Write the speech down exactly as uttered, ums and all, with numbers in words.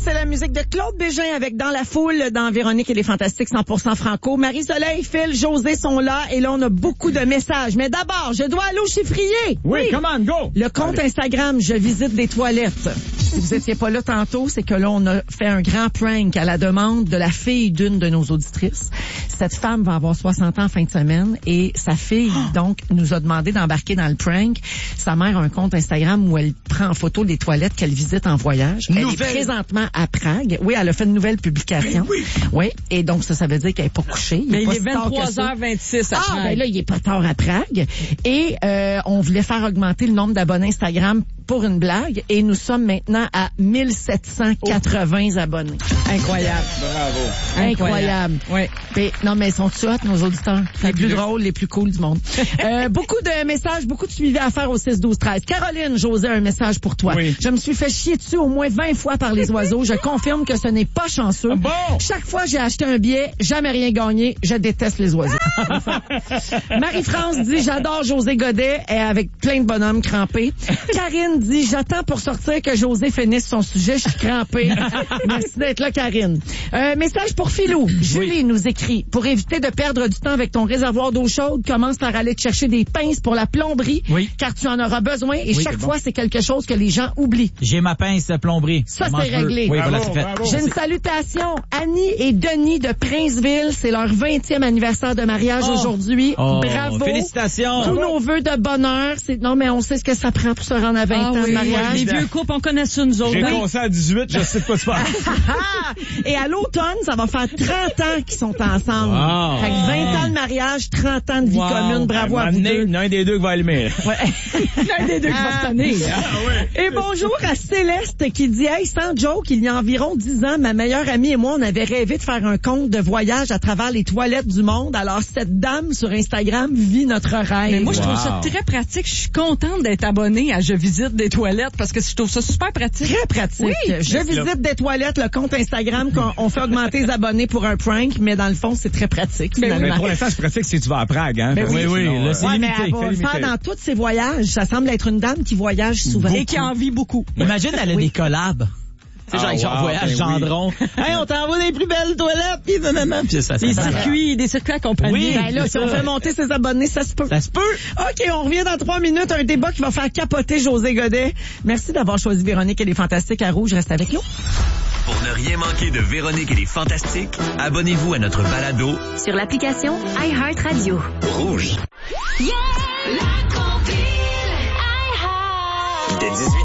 c'est la musique de Claude Bégin avec Dans la foule, dans Véronique et les Fantastiques cent pour cent franco. Marie-Soleil, Phil, José sont là et là, on a beaucoup de messages. Mais d'abord, je dois aller au chiffrier. Oui, oui. Come on, go! Le compte Allez. Instagram, je visite des toilettes. Si vous étiez pas là tantôt, c'est que là, on a fait un grand prank à la demande de la fille d'une de nos auditrices. Cette femme va avoir soixante ans en fin de semaine et sa fille, oh. donc, nous a demandé d'embarquer dans le prank. Sa mère a un compte Instagram où elle prend en photo les toilettes qu'elle visite en voyage. Elle nouvelle. est présentement à Prague. Oui, elle a fait une nouvelle publication. Oui, oui. oui. Et donc, ça, ça veut dire qu'elle n'est pas couchée. Il Mais il est, est vingt-trois heures vingt-six à Prague. Ah, ben là, il est pas tard à Prague. Et euh, on voulait faire augmenter le nombre d'abonnés Instagram pour une blague. Et nous sommes maintenant à mille sept cent quatre-vingts oh. abonnés. Incroyable. Bravo. Incroyable. Oui. Et, non, mais ils sont tous hot, nos auditeurs. Les plus drôles, les plus cool du monde. euh, beaucoup de messages, beaucoup de suivi à faire au six douze treize. Caroline, José, un message pour toi. Oui. Je me suis fait chier dessus au moins vingt fois par les oiseaux. Je confirme que ce n'est pas chanceux. Bon. Chaque fois j'ai acheté un billet, jamais rien gagné. Je déteste les oiseaux. Marie-France dit, j'adore José Godet et avec plein de bonhommes crampés. Karine dit, j'attends pour sortir que José finisse son sujet. Je suis crampée. Merci d'être là, Karine. Euh, message pour Philou. Julie oui. nous écrit, pour éviter de perdre du temps avec ton réservoir d'eau chaude, commence par aller te chercher des pinces pour la plomberie, oui. car tu en auras besoin et oui, chaque fois, bon. c'est quelque chose que les gens oublient. J'ai ma pince de plomberie. Ça, c'est réglé. Oui, bravo, voilà, c'est fait. bravo. J'ai une salutation. Annie et Denis de Princeville, c'est leur vingtième anniversaire de mariage oh. aujourd'hui. Oh, bravo. Félicitations. Tous nos vœux de bonheur. C'est... Non, mais on sait ce que ça prend pour se rendre à vingt ah, ans oui, de mariage. Les vieux couples, on connaît ça, nous autres. J'ai oui. commencé à dix-huit, je sais pas ce faire. Et à l'automne, ça va faire trente ans qu'ils sont ensemble. Wow. Fait que vingt ans de mariage, trente ans de vie wow. commune. Bravo à vous deux. L'un des deux qui va allumer. Ouais. L'un des deux qui va se donner. Ah, oui. Et bonjour à Céleste qui dit, hey, sans joke, il y a environ dix ans, ma meilleure amie et moi, on avait rêvé de faire un compte de voyage à travers les toilettes du monde. Alors, cette dame sur Instagram vit notre rêve. Mais moi, je wow. trouve ça très pratique. Je suis contente d'être abonnée à Je visite des toilettes parce que je trouve ça super pratique. Très pratique. Oui. Je visite des toilettes, le compte Instagram qu'on on fait augmenter les abonnés pour un prank, mais dans le fond, c'est très pratique. Mais, oui, mais pour l'instant, c'est pratique si tu vas à Prague, hein. Mais oui, oui, sinon, là, c'est ouais, limité. mais elle va le faire dans tous ses voyages. Ça semble être une dame qui voyage souvent. Et qui en vit beaucoup. Imagine, elle a oui. des collabs. Tu sais, genre, ah, genre wow, voyage ben Gendron. Oui. Hey, on t'envoie des plus belles toilettes, pis nanana. Puis ça, ça, des ça, circuits, ça. des circuits accompagnés. Oui, ben là, si on fait monter ses abonnés, ça se peut. Ça se peut. OK, on revient dans trois minutes. Un débat qui va faire capoter José Godet. Merci d'avoir choisi Véronique et les Fantastiques à Rouge. Reste avec nous. Pour ne rien manquer de Véronique et les Fantastiques, abonnez-vous à notre balado sur l'application iHeartRadio. Rouge. Yeah! La compile iHeart! Dès dix-huit